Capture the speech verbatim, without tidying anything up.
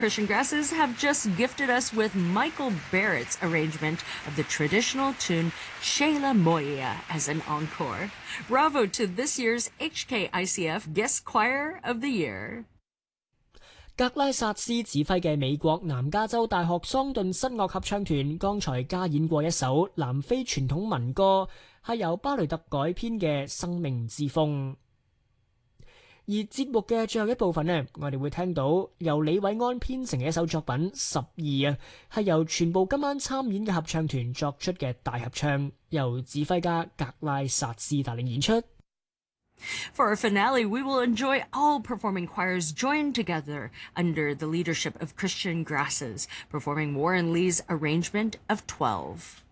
Christian Grasses have just gifted us with Michael Barrett's arrangement of the traditional tune Shayla Moya as an encore. Bravo to this year's H K I C F Guest Choir of the Year. 格拉薩斯指揮嘅美國南加州大學桑頓室樂合唱團剛才加演過一首南非傳統民歌，係由巴雷特改編嘅《生命之風》。而節目嘅最後一部分呢，我哋會聽到由李偉安編成嘅一首作品《十二》啊，係由全部今晚參演嘅合唱團作出嘅大合唱，由指揮家格拉薩斯帶領演出。 For our finale, we will enjoy all performing choirs joined together under the leadership of Christian Grasses, performing Warren Lee's arrangement of twelve.